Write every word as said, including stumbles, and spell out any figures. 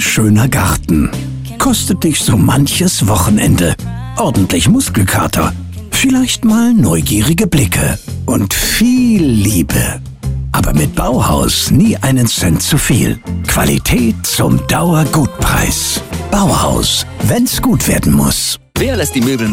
schöner Garten. Kostet dich so manches Wochenende. Ordentlich Muskelkater. Vielleicht mal neugierige Blicke. Und viel Liebe. Aber mit Bauhaus nie einen Cent zu viel. Qualität zum Dauergutpreis. Bauhaus, wenn's gut werden muss. Wer lässt die Möbel